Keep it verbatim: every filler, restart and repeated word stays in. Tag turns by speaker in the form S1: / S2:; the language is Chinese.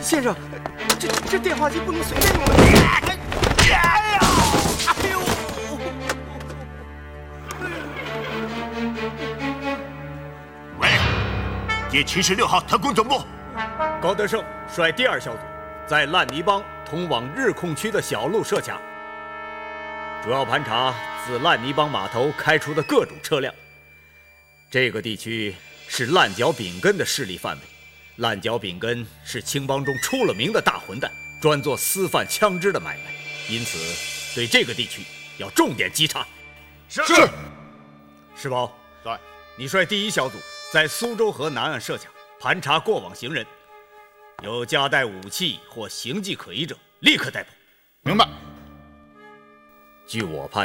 S1: 先生，这这电话机不能随便用的。哎呀！哎呦！
S2: 喂，第七十六号特工总部，
S3: 高德胜率第二小组在烂泥帮通往日控区的小路设卡，主要盘查自烂泥帮码头开出的各种车辆。这个地区是烂脚丙根的势力范围。烂脚丙根是青帮中出了名的大混蛋，专做私贩枪支的买卖，因此对这个地区要重点稽查。
S2: 是。
S3: 是。世宝，
S2: 在。
S3: 你率第一小组在苏州河南岸设卡，盘查过往行人，有夹带武器或形迹可疑者，立刻逮捕。
S2: 明白。
S3: 据我判